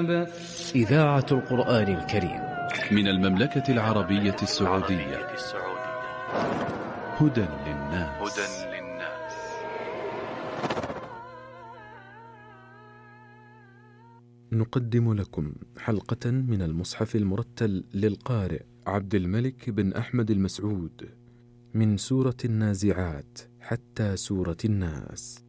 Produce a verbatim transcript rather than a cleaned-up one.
ذنب. إذاعة القرآن الكريم من المملكة العربية السعودية. هدى للناس. نقدم لكم حلقة من المصحف المرتل للقارئ عبد الملك بن أحمد المسعود من سورة النازعات حتى سورة الناس.